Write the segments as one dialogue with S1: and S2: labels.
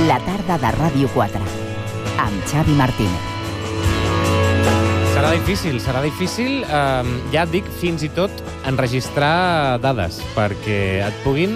S1: La tarda de Ràdio 4, amb Xavi Martínez.
S2: Serà difícil, ja et dic, fins i tot enregistrar dades, perquè et puguin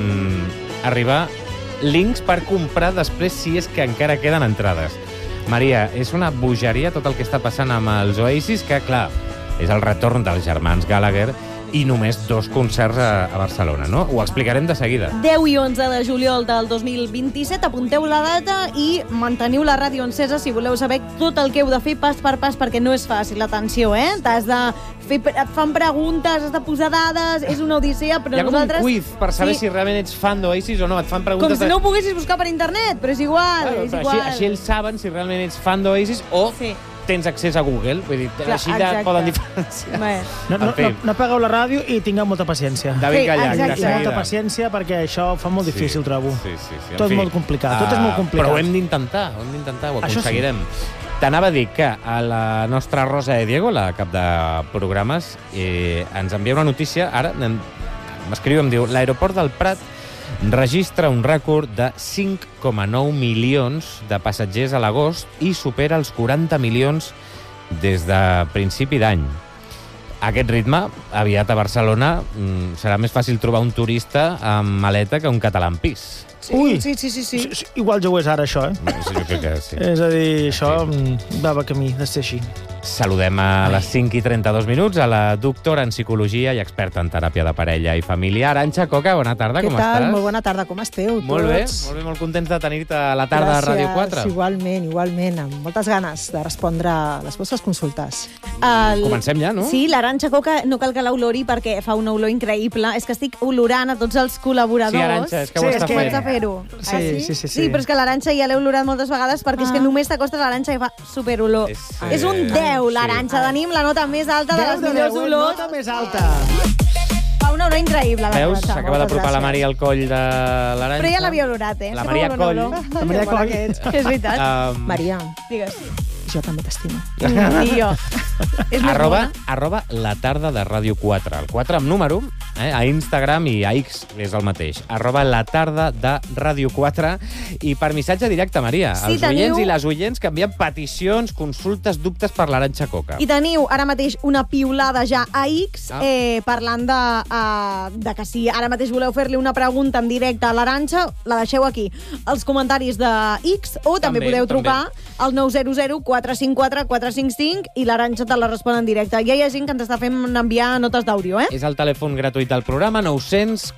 S2: arribar links per comprar després si és que encara queden entrades. Maria, és una bogeria tot el que està passant amb els Oasis, que, clar, és el retorn dels germans Gallagher i només 2 concerts a Barcelona, no? Ho explicarem de seguida.
S3: 10 i 11 de juliol del 2027, apunteu la data i manteniu la ràdio encesa si voleu saber tot el que heu de fer pas per pas, perquè no és fàcil, atenció, T'has de fer, et fan preguntes, has de posar dades, és una odissea, però nosaltres...
S2: Hi ha com un quiz per saber si realment ets fan d'Oasis o no, et fan preguntes...
S3: Com si no ho poguessis buscar per internet, però és igual,
S2: és igual. Així ells saben si realment ets fan d'Oasis o... Sí. Tens accés a Google, vull dir, clar, així ja poden diferenciar.
S4: No apagueu la ràdio i tingueu molta paciència.
S2: David Gallach, de seguida.
S4: Molta paciència, perquè això fa molt difícil, trobo.
S2: Sí.
S4: Tot molt complicat, tot és molt complicat.
S2: Però ho hem d'intentar, ho aconseguirem. T'anava a dir que a la nostra Rosa de Diego, la cap de programes, ens envia una notícia, ara m'escriu, em diu, l'aeroport del Prat registra un rècord de 5,9 milions de passatgers a l'agost i supera els 40 milions des de principi d'any. A aquest ritme, aviat a Barcelona, serà més fàcil trobar un turista amb maleta que un català en pis.
S4: Ui!
S3: Sí.
S4: Igual ja ho és ara, això,
S2: Jo crec que sí.
S4: És a dir, això va camí de ser així.
S2: Saludem a les 5:32 a la doctora en psicologia i experta en teràpia de parella i família, Arantxa Coca. Bona tarda, com estàs?
S5: Què tal? Molt bona tarda, com esteu?
S2: Molt bé, molt contents de tenir-te a la tarda de Ràdio 4.
S5: Gràcies, igualment, amb moltes ganes de respondre a les vostres consultes.
S2: Comencem ja, no?
S3: Sí, l'Arantxa Coca, no cal que l'olori perquè fa una olor increïble. És que estic olorant a tots els col·laboradors.
S2: Sí, Arantxa, és que ho està fent.
S3: Fer-ho.
S4: Sí.
S3: Sí, però és que l'Arantxa ja l'he olorat moltes vegades perquè és que només t'acostes a l'Arantxa i fa superolor. És un 10, l'Arantxa. Tenim la nota més alta de les millors olors.
S4: Nota més alta.
S3: Fa una olor increïble,
S2: Veus? S'acaba d'apropar la Maria al coll de l'Arantxa.
S3: Però ja l'havia olorat,
S2: La Maria Coll.
S4: La Maria Coll.
S3: És veritat.
S5: Maria,
S3: Digues.
S5: jo també t'estimo.
S3: I jo. És més bona.
S2: Arroba la tarda de Ràdio 4. El 4 amb número, a Instagram i a X és el mateix. Arroba la tarda de Ràdio 4. I per missatge directe, Maria, els oients i les oients que envien peticions, consultes, dubtes per l'Arantxa Coca.
S3: I teniu ara mateix una piulada ja a X parlant de que si ara mateix voleu fer-li una pregunta en directe a l'Arantxa, la deixeu aquí, als comentaris de X, o també podeu trucar al 900 454 455 i l'Arantxa te la respon en directe. Ja hi ha gent que ens està fent enviar notes d'àudio,
S2: És el telèfon gratuït del programa, 900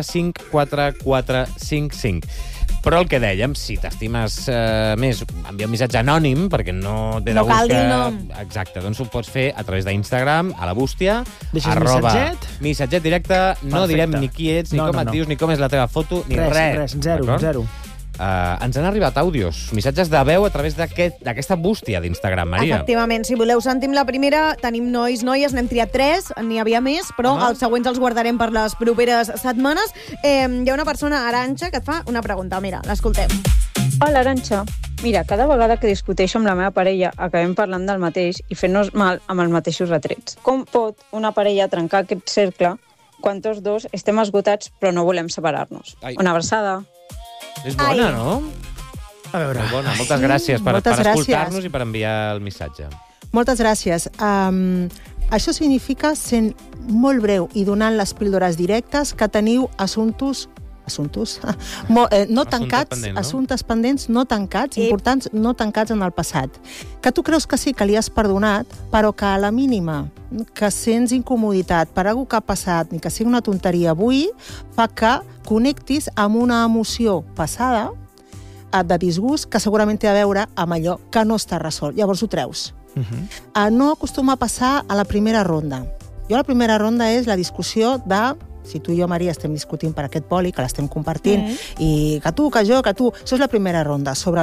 S2: 454 455. Però el que dèiem, si t'estimes més, envia un missatge anònim, perquè no ve de gust
S3: cal dir el nom.
S2: Exacte, doncs ho pots fer a través d'Instagram, a la bústia,
S4: Deixes
S2: missatget directe, no direm ni qui ets, ni com et dius, ni com és la teva foto, ni res.
S4: Zero.
S2: Ens han arribat àudios, missatges de veu a través d'aquesta bústia d'Instagram, Maria.
S3: Efectivament, si voleu sentim la primera, tenim nois, noies, n'hem triat 3, n'hi havia més, però els següents els guardarem per les properes setmanes. Hi ha una persona, Arantxa, que et fa una pregunta. Mira, l'escoltem.
S6: Hola, Arantxa. Mira, cada vegada que discuteixo amb la meva parella acabem parlant del mateix i fent-nos mal amb els mateixos retrets. Com pot una parella trencar aquest cercle quan tots dos estem esgotats però no volem separar-nos? Una abraçada.
S2: És bona, no?
S4: A veure.
S2: Molt bona. Moltes gràcies per escoltar-nos i per enviar el missatge.
S5: Moltes gràcies. Això significa, sent molt breu i donant les píldores directes, que teniu assumptes no tancats, assumptes pendents no tancats, importants no tancats en el passat. Que tu creus que sí, que li has perdonat, però que a la mínima que sents incomoditat per alguna que ha passat, ni que sigui una tonteria avui, fa que connectis amb una emoció passada de disgust que segurament té a veure amb allò que no està resolt. Llavors ho treus. No acostuma a passar a la primera ronda. La primera ronda és la discussió de si tu i jo, Maria, estem discutint per aquest poli, que l'estem compartint, i que tu, que jo, que tu... Això és la primera ronda. Sobre